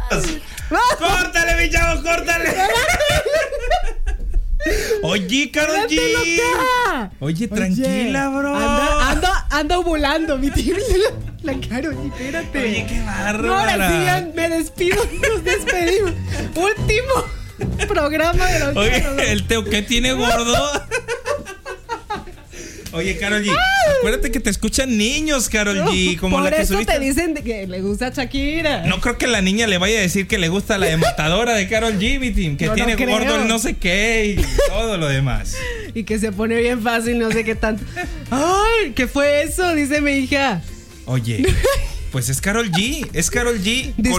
¡Córtale, mi chavo, córtale! Oye, Karol G. Oye, tranquila, bro. Anda ovulando, mi tío. La Karol G, espérate. Oye, qué bárbara. No, ahora sí, ya me despido. Nos despedimos. Último programa de los Oye, el Teo, ¿qué tiene gordo? Oye, Karol G, acuérdate que te escuchan niños, Karol G. Como por la que eso subiste. te dicen que le gusta a Shakira. No creo que la niña le vaya a decir que le gusta la de Matadora de Karol G, mi team, que Yo tiene no gordo creo. el no sé qué y todo lo demás. Y que se pone bien fácil, no sé qué tanto. ¡Ay! ¿Qué fue eso? Dice mi hija. Oye, pues es Karol G. Es Karol G.